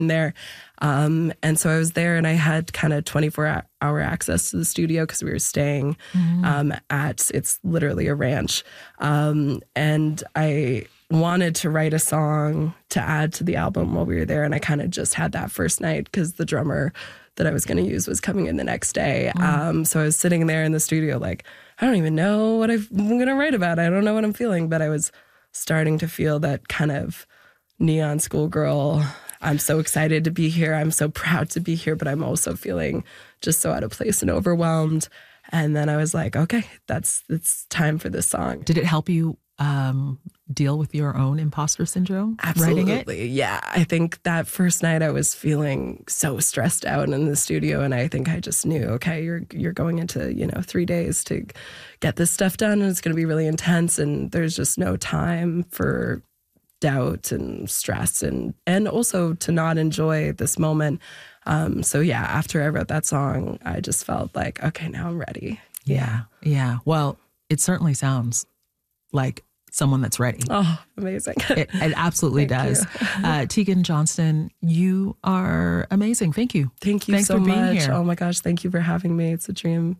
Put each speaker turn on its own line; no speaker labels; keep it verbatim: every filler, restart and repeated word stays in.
there. Um, and so I was there and I had kind of twenty-four hour access to the studio because we were staying mm-hmm. um, at, it's literally a ranch. Um, and I wanted to write a song to add to the album while we were there. And I kind of just had that first night because the drummer that I was going to use was coming in the next day. Mm. Um, so I was sitting there in the studio like, I don't even know what I'm going to write about. I don't know what I'm feeling. But I was starting to feel that kind of neon schoolgirl. I'm so excited to be here. I'm so proud to be here. But I'm also feeling just so out of place and overwhelmed. And then I was like, okay, that's it's time for this song.
Did it help you um, deal with your own imposter syndrome?
Absolutely.
Writing it?
Yeah. I think that first night I was feeling so stressed out in the studio. And I think I just knew, okay, you're you're going into, you know, three days to get this stuff done. And it's going to be really intense. And there's just no time for doubt and stress and, and also to not enjoy this moment. Um, so yeah, after I wrote that song, I just felt like, okay, now I'm ready.
Yeah. Yeah. Well, it certainly sounds like someone that's ready.
Oh, amazing.
It, it absolutely does. uh, Tegan Johnston, you are amazing. Thank you.
Thank you
Thanks
so
for being
much.
here.
Oh my gosh. Thank you for having me. It's a dream.